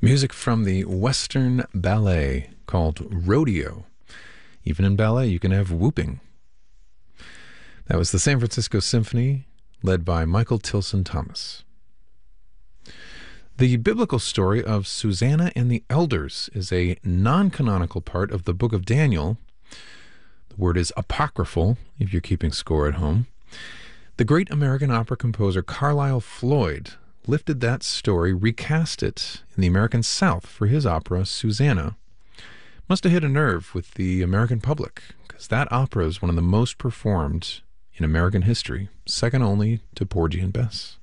Music from the Western Ballet called Rodeo. Even in ballet, you can have whooping. That was the San Francisco Symphony, led by Michael Tilson Thomas. The biblical story of Susanna and the Elders is a non-canonical part of the book of Daniel. The word is apocryphal, if you're keeping score at home. The great American opera composer Carlisle Floyd lifted that story, recast it in the American South for his opera, Susanna. Must have hit a nerve with the American public, because that opera is one of the most performed in American history, second only to Porgy and Bess.